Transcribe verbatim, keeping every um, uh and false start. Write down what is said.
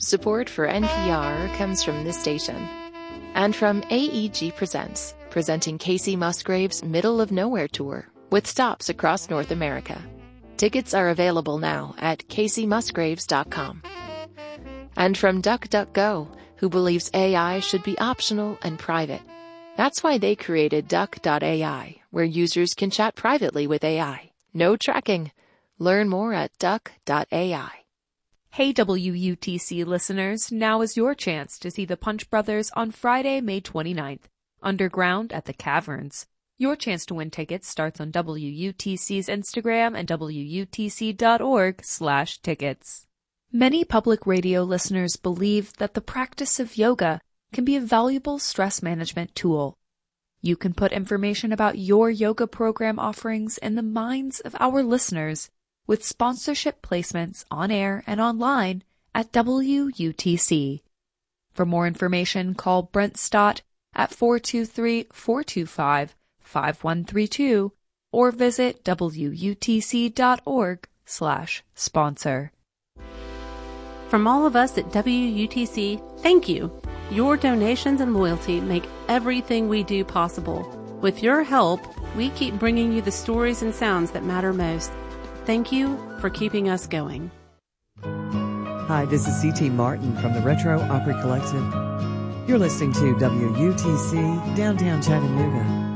Support for N P R comes from this station and from A E G Presents, presenting Casey Musgrave's Middle of Nowhere Tour with stops across North America. Tickets are available now at casey musgraves dot com. And from DuckDuckGo, who believes A I should be optional and private. That's why they created duck dot A I, where users can chat privately with A I. No tracking. Learn more at duck dot A I. Hey W U T C listeners, now is your chance to see the Punch Brothers on Friday, May twenty-ninth, underground at the Caverns. Your chance to win tickets starts on W U T C's Instagram and W U T C dot org slash tickets. Many public radio listeners believe that the practice of yoga can be a valuable stress management tool. You can put information about your yoga program offerings in the minds of our listeners with sponsorship placements on air and online at W U T C. For more information, call Brent Stott at four two three, four two five, five one three two or visit W U T C dot org slash sponsor. From all of us at W U T C, thank you. Your donations and loyalty make everything we do possible. With your help, we keep bringing you the stories and sounds that matter most. Thank you for keeping us going. Hi, this is C T Martin from the Retro Opry Collective. You're listening to W U T C, Downtown Chattanooga.